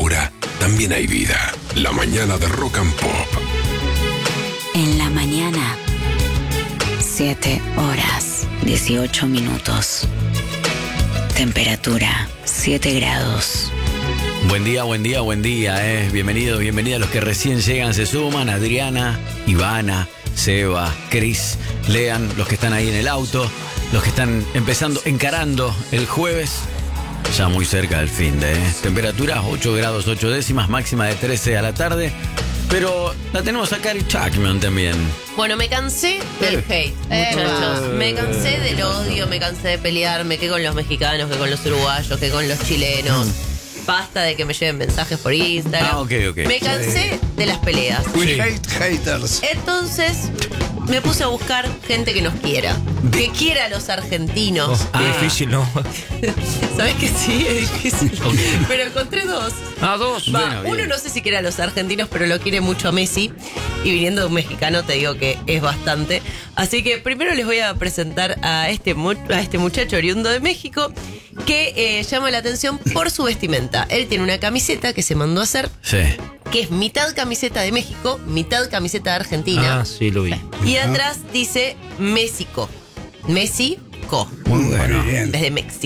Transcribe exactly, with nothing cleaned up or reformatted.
ahora también hay vida. La mañana de Rock and Pop. En la mañana, siete horas, dieciocho minutos. Temperatura, siete grados. Buen día, buen día, buen día, eh. Bienvenidos, bienvenidos a los que recién llegan, se suman. Adriana, Ivana, Seba, Cris, Lean, los que están ahí en el auto, los que están empezando, encarando el jueves, ya muy cerca del fin de, eh. Temperatura ocho grados, ocho décimas, máxima de trece a la tarde. Pero la tenemos a Cari Chapman también. Bueno, me cansé del hate, muchachos. Me cansé del odio, me cansé de pelearme, que con los mexicanos, que con los uruguayos, que con los chilenos. Basta de que me lleven mensajes por Instagram. Ah, ok, ok. Me cansé de las peleas. We hate haters. Entonces, me puse a buscar gente que nos quiera. Que quiera a los argentinos. Oh, qué Ah. difícil, ¿no? ¿Sabes que sí? Es difícil. Ok. Pero encontré dos. Ah, dos. Va, Bueno, bien. uno no sé si quiere a los argentinos, pero lo quiere mucho a Messi. Y viniendo de un mexicano te digo que es bastante. Así que primero les voy a presentar a este, mu- a este muchacho oriundo de México que eh, llama la atención por su vestimenta. Él tiene una camiseta que se mandó a hacer, Sí. que es mitad camiseta de México, mitad camiseta de Argentina. Ah, sí, lo vi. Y atrás dice México. México. Muy bueno. En vez de México.